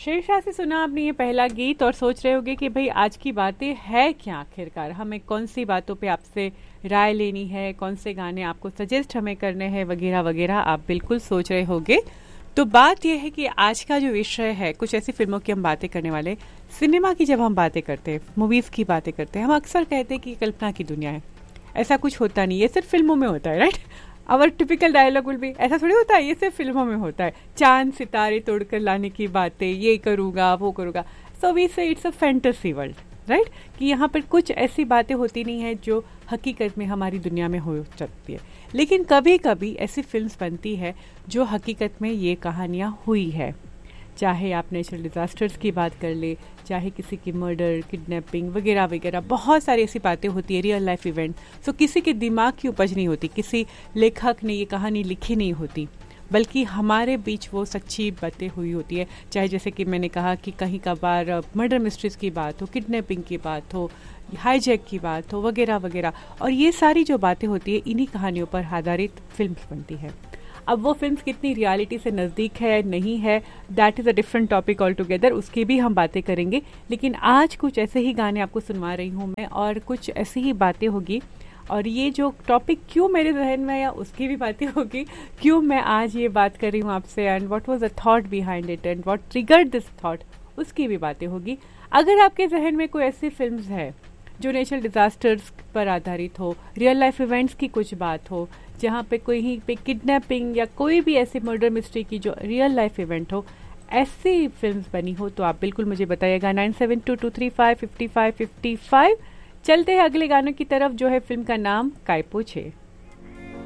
शेरशाह से सुना आपने ये पहला गीत और सोच रहे होंगे कि भाई आज की बातें है क्या, आखिरकार हमें कौन सी बातों पे आपसे राय लेनी है, कौन से गाने आपको सजेस्ट हमें करने हैं वगैरह वगैरह, आप बिल्कुल सोच रहे होंगे। तो बात यह है कि आज का जो विषय है, कुछ ऐसी फिल्मों की हम बातें करने वाले। सिनेमा की जब हम बातें करते हैं, मूवीज़ की बातें करते हैं, हम अक्सर कहते हैं कि कल्पना की दुनिया है, ऐसा कुछ होता नहीं है, सिर्फ फिल्मों में होता है, right. Our typical dialogue will be ऐसा थोड़ी होता है, ये सिर्फ फिल्मों में होता है, चांद सितारे तोड़कर लाने की बातें, ये करूँगा वो करूँगा। सो वी से it's a fantasy world, right, कि यहाँ पर कुछ ऐसी बातें होती नहीं है जो हकीकत में हमारी दुनिया में हो सकती है। लेकिन कभी कभी ऐसी फिल्म्स बनती है जो हकीकत में ये कहानियाँ हुई है। चाहे आप नेचुरल डिज़ास्टर्स की बात कर ले, चाहे किसी की मर्डर, किडनैपिंग वगैरह वगैरह, बहुत सारी ऐसी बातें होती है, रियल लाइफ इवेंट। सो किसी के दिमाग की उपज नहीं होती, किसी लेखक ने ये कहानी लिखी नहीं होती, बल्कि हमारे बीच वो सच्ची बातें हुई होती है। चाहे जैसे कि मैंने कहा कि कहीं कभार मर्डर मिस्ट्रीज़ की बात हो, किडनैपिंग की बात हो, हाईजैक की बात हो वगैरह वगैरह। और ये सारी जो बातें होती है, इन्हीं कहानियों पर आधारित फिल्म्स बनती है। अब वो फिल्म्स कितनी रियलिटी से नज़दीक है नहीं है, that is a different topic all together, उसकी भी हम बातें करेंगे। लेकिन आज कुछ ऐसे ही गाने आपको सुनवा रही हूँ मैं, और कुछ ऐसी ही बातें होगी। और ये जो टॉपिक क्यों मेरे जहन में आया उसकी भी बातें होगी, क्यों मैं आज ये बात कर रही हूँ आपसे, and what was the thought behind it and what triggered this thought, उसकी भी बातें होगी। अगर आपके जहन में कोई ऐसी फिल्म्स है जो नेचुरल डिज़ास्टर्स पर आधारित हो, रियल लाइफ इवेंट्स की कुछ बात हो, जहाँ पे कोई पे किडनैपिंग या कोई भी ऐसी मर्डर मिस्ट्री की जो रियल लाइफ इवेंट हो, ऐसी फिल्म्स बनी हो, तो आप बिल्कुल मुझे बताइएगा। 9722355555। चलते हैं अगले गानों की तरफ, जो है फिल्म का नाम काय पोछे।